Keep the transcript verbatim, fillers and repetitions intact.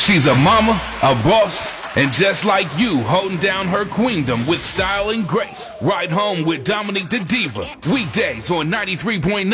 She's a mama, a boss, and just like you, holding down her queendom with style and grace. Ride home with Dominique the Diva. Weekdays on ninety-three point nine.